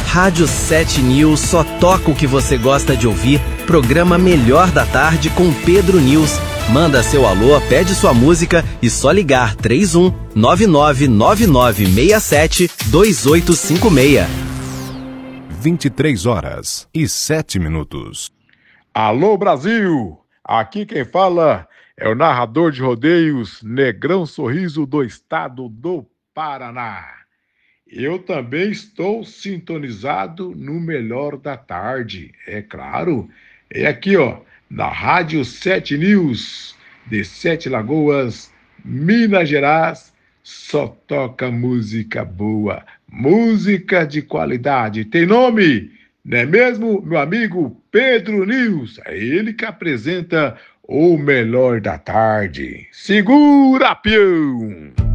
Rádio 7 News só toca o que você gosta de ouvir. Programa Melhor da Tarde com Pedro News. Manda seu alô, pede sua música e só ligar 31 999967 2856. 23h07. Alô, Brasil! Aqui quem fala é o narrador de rodeios Negrão Sorriso do estado do Paraná. Eu também estou sintonizado no Melhor da Tarde, é claro. É aqui, ó, na Rádio 7 News, de Sete Lagoas, Minas Gerais, só toca música boa, música de qualidade. Tem nome, não é mesmo, meu amigo Pedro News? É ele que apresenta o Melhor da Tarde. Segura, peão!